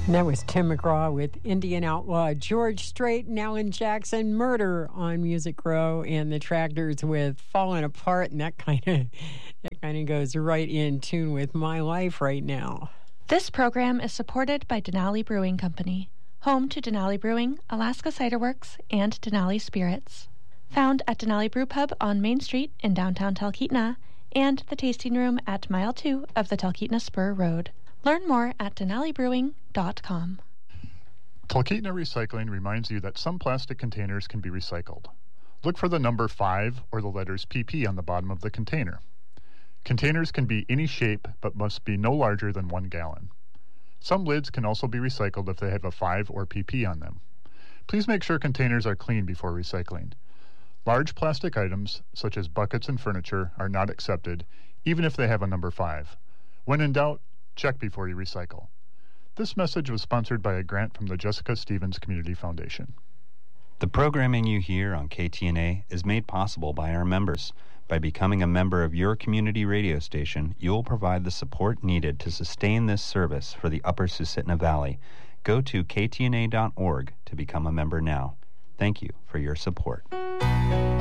And that was Tim McGraw with Indian Outlaw, George Strait, and Alan Jackson, Murder on Music Row, and the Tractors with Falling Apart, and that kind of goes right in tune with my life right now. This program is supported by Denali Brewing Company, home to Denali Brewing, Alaska Cider Works, and Denali Spirits. Found at Denali Brew Pub on Main Street in downtown Talkeetna, and the tasting room at Mile 2 of the Talkeetna Spur Road. Learn more at denalibrewing.com. Talkeetna Recycling reminds you that some plastic containers can be recycled. Look for the number 5 or the letters PP on the bottom of the container. Containers can be any shape but must be no larger than 1 gallon. Some lids can also be recycled if they have a 5 or PP on them. Please make sure containers are clean before recycling. Large plastic items, such as buckets and furniture, are not accepted, even if they have a number 5. When in doubt, check before you recycle. This message was sponsored by a grant from the Jessica Stevens Community Foundation. The programming you hear on KTNA is made possible by our members. By becoming a member of your community radio station, you will provide the support needed to sustain this service for the Upper Susitna Valley. Go to ktna.org to become a member now. Thank you for your support.